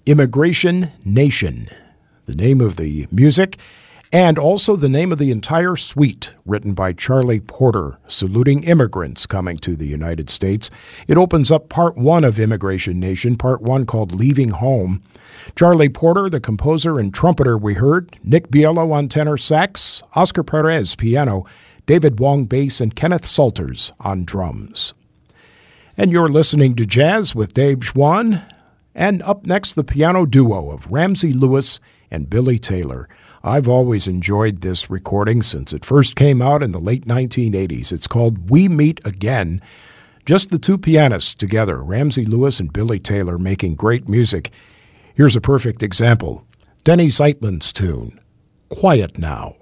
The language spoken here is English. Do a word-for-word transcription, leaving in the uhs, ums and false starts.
Immigration Nation, the name of the music, and also the name of the entire suite, written by Charlie Porter, saluting immigrants coming to the United States. It opens up part one of Immigration Nation, part one called Leaving Home. Charlie Porter, the composer and trumpeter we heard, Nick Bielo on tenor sax, Oscar Perez piano, David Wong bass, and Kenneth Salters on drums. And you're listening to Jazz with Dave Schwann. And up next, the piano duo of Ramsey Lewis and Billy Taylor. I've always enjoyed this recording since it first came out in the late nineteen eighties. It's called We Meet Again. Just the two pianists together, Ramsey Lewis and Billy Taylor, making great music. Here's a perfect example. Denny Zeitlin's tune, Quiet Now.